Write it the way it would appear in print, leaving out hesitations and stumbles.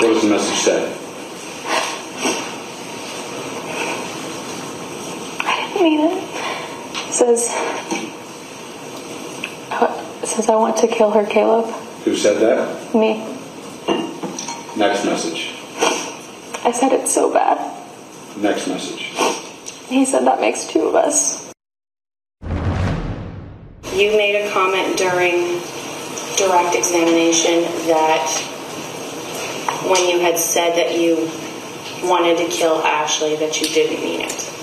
What does the message say? I didn't mean it. It says I want to kill her, Caleb. Who said that? Me. Next message. I said it so bad. Next message. He said that makes two of us. You made a comment during direct examination that when you had said that you wanted to kill Ashley, that you didn't mean it.